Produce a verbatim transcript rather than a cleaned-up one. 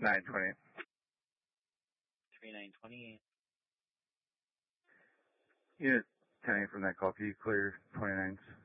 nine twenty-eight. three nine twenty-eight. Unit ten from that call. Can you clear twenty-nines?